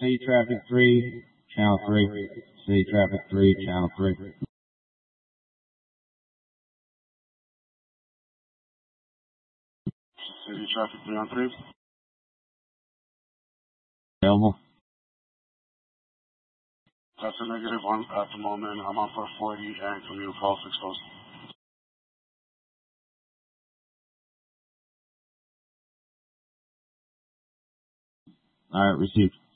City Traffic 3, Channel 3. City Traffic 3, Channel 3. City Traffic 3 on 3. Available. That's a negative one at the moment. I'm on for 40 and commute false exposed. Alright, received.